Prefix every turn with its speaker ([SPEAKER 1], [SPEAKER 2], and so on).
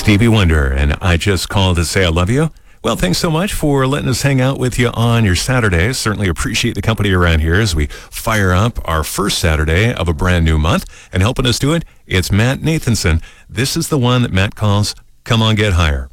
[SPEAKER 1] Stevie Wonder, and I Just Called to Say I Love You. Well, thanks so much for letting us hang out with you on your Saturday. Certainly appreciate the company around here as we fire up our first Saturday of a brand new month. And helping us do it, it's Matt Nathanson. This is the one that Matt calls Come On Get Higher.